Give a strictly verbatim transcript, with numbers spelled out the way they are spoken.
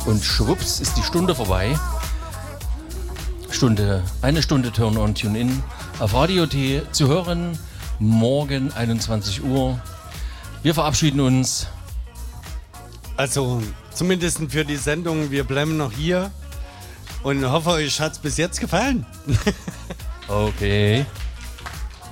Und schwupps ist die Stunde vorbei. Stunde, eine Stunde Turn on Tune in auf Radio T zu hören. Morgen einundzwanzig Uhr. Wir verabschieden uns. Also zumindest für die Sendung. Wir bleiben noch hier und hoffe, euch hat es bis jetzt gefallen. Okay.